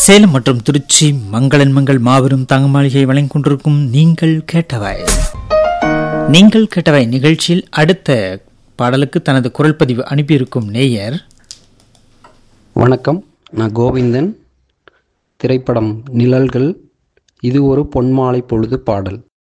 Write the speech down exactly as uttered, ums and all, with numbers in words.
சேலம் மற்றும் திருச்சி மங்களன் மங்கள் மாபெரும் தங்க மாளிகை வழங்கிக் கொண்டிருக்கும் நீங்கள் கேட்டவை. நீங்கள் கேட்டவை நிகழ்ச்சியில் அடுத்த பாடலுக்கு தனது குரல் பதிவு அனுப்பியிருக்கும் நேயர். வணக்கம், நான் கோவிந்தன். திரைப்படம் நிழல்கள். இது ஒரு பொன்மாலை பொழுது பாடல்.